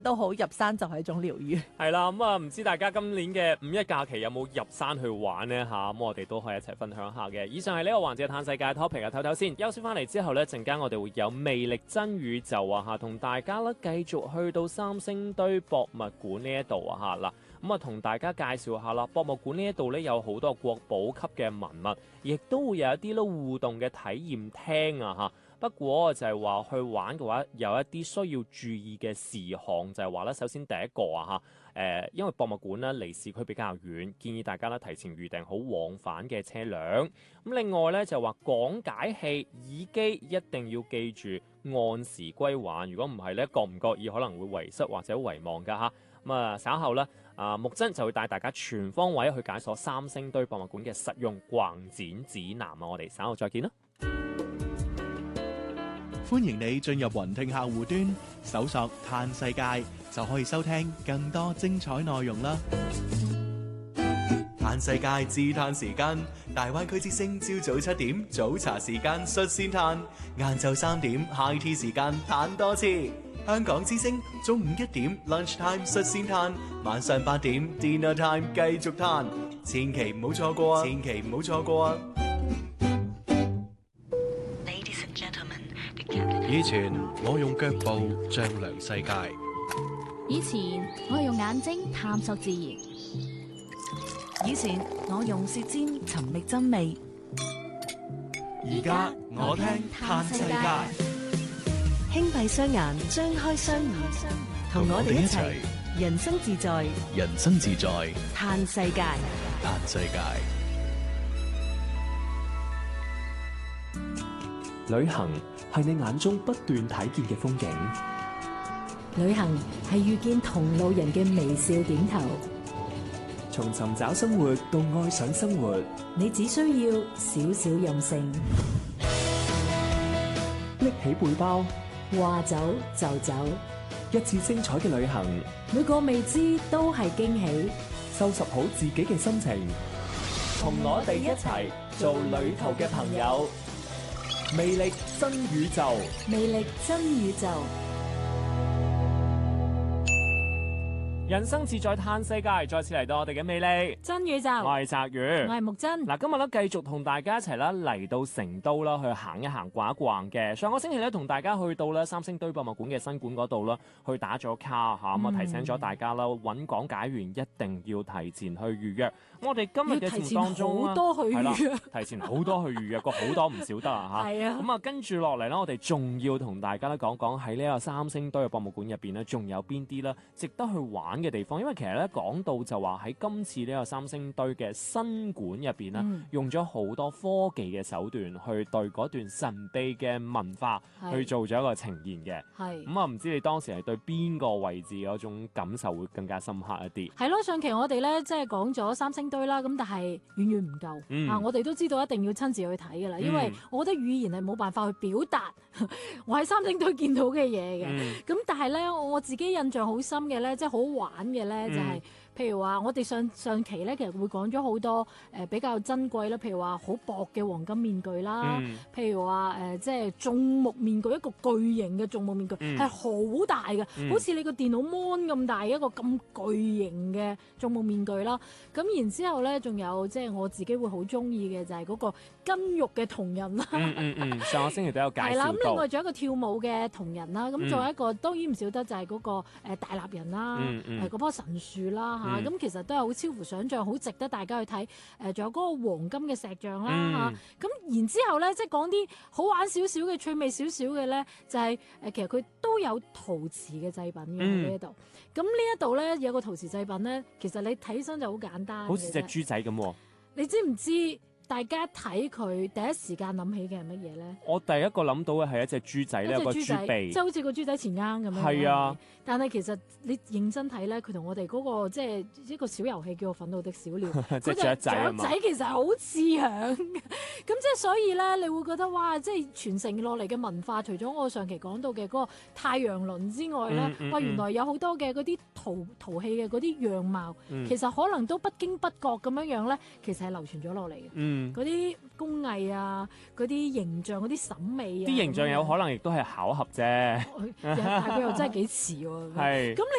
都好，入山就係一種療愈。 係啦，咁唔知大家今年嘅五一假期有冇入山去玩呢？咁我哋都可以一齊分享下嘅。以上係呢個環節嘅嘆世界 topic 唞唞先，休息翻嚟之後呢，陣間我哋會有魅力真宇宙同大家咧繼續去到三星堆博物館呢一度嗱。咁同大家介紹下啦，博物館呢一度呢，有好多國寶級嘅文物，亦都會有一啲咧互動嘅體驗廳不過就係話去玩嘅話，有一啲需要注意嘅事項，就係話咧，首先第一個因為博物館咧離市區比較遠，建議大家咧提前預訂好往返嘅車輛。咁另外咧就話講解器耳機一定要記住按時歸還，如果唔係咧，覺唔覺意可能會遺失或者遺忘㗎咁稍後咧，木真就會帶大家全方位去解鎖三星堆博物館嘅實用逛展指南我哋稍後再見啦。 歡迎你進入雲聽客戶端，搜索嘆世界就可以收聽更多精彩內容啦。嘆世界自嘆時間，大灣區之聲朝早7點早茶時間率先嘆，晏晝3點 high tea 時間嘆多次。香港之聲中午1點 lunch time 率先嘆，晚上8點 dinner time 繼續嘆，千祈唔好錯過啊！千祈唔好錯過啊！ 以前我用腳步丈量世界， 以前我係用眼睛探索自然， 以前我用舌尖尋覓真味， 而家我聽嘆世界， 輕閉雙眼，張開雙耳，同我哋一齊人生自在， 人生自在， 嘆世界， 嘆世界。 旅行係你眼中不斷睇見嘅風景， 旅行係遇見同路人嘅微笑點頭。 從尋找生活到愛上生活， 你只需要少少任性， 拎起背包， 話走就走， 一次精彩嘅旅行， 每個未知都係驚喜。 收拾好自己嘅心情，同我哋一齊做旅途嘅朋友。魅力真宇宙， 魅力真宇宙。 人生自在嘆世界，再次嚟到我哋嘅魅力真宇宙。 我係澤宇， 我係木真。 嗱，今日咧繼續同大家一齊咧嚟到成都啦，去行一行、逛一逛嘅。上個星期咧同大家去到咧三星堆博物館嘅新館嗰度啦，去打咗卡嚇，咁提醒咗大家啦，揾講解員一定要提前去預約。我哋今日嘅節目當中好多去預約， 提前好多去預約過，好多唔少得係啊。 咁跟住落嚟咧，我哋仲要同大家咧講講喺呢個三星堆嘅博物館入邊咧，仲有邊啲咧值得去玩嘅地方。因為其實咧講到就話喺今次呢個三星堆嘅新館入邊咧，用咗好多科技嘅手段去對嗰段神秘嘅文化去做咗一個呈現嘅。係咁唔知你當時係對邊個位置嗰種感受會更加深刻一啲？ 係咯，上期我哋咧即係講咗三星堆啦，咁但係遠遠唔夠我哋都知道一定要親自去睇噶啦，因為我覺得語言係冇辦法去表達我喺三星堆見到嘅嘢嘅。咁但係咧，我自己印象好深嘅咧，即係好玩嘅咧，就係譬如話我哋上期咧，其實會講咗好多比較珍貴啦，譬如話好薄嘅黃金面具啦，譬如話即係眾目面具，一個巨型嘅眾目面具係好大嘅，好似你個電腦 mon 咁大一個咁巨型嘅眾目面具啦。咁然之後咧，仲有即係我自己會好中意嘅就係嗰個筋肉嘅銅人啦。 上個星期都有介紹到。係啦，咁另外仲有一個跳舞嘅銅人啦，咁仲有一個當然唔少得就係嗰個大立人啦，嗰棵神樹啦。咁其實都係好超乎想像，好值得大家去睇。仲有嗰個黃金嘅石像啦咁然之後咧，即係講啲好玩少少嘅趣味少少嘅咧，就係其實佢都有陶瓷嘅製品嘅喺呢一度。咁呢一度咧有個陶瓷製品咧，其實你睇起身就好簡單， 好似隻豬仔咁喎。 你知唔知大家睇佢第一時間諗起嘅係乜嘢咧？ 我第一個諗到嘅係一隻豬仔咧，有個豬鼻， 即係好似個豬仔前啱咁樣。 係啊，但係其實你認真睇咧，佢同我哋嗰個即係一個小遊戲叫做《憤怒的小鳥》， 即係雀仔啊嘛。 雀仔其實係好似樣嘅，咁即係所以咧，你會覺得哇，即係傳承落嚟嘅文化，除咗我上期講到嘅嗰個太陽輪之外咧，哇，原來有好多嘅嗰啲陶器嘅嗰啲樣貌，其實可能都不經不覺咁樣咧，其實係流傳咗落嚟嘅。 嗰啲工藝啊，嗰啲形象、嗰啲審美啊， 啲形象有可能亦都係巧合啫， 但係佢又真係幾似喎。 係。 咁